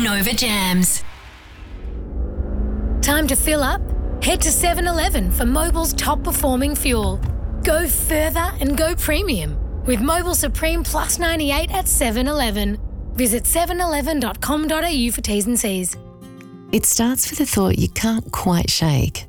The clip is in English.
Nova Jams. Time to fill up? Head to 7-Eleven for Mobil's top performing fuel. Go further and go premium with Mobil Supreme Plus 98 at 7-Eleven. Visit 7eleven.com.au for T's and C's. It starts with a thought you can't quite shake.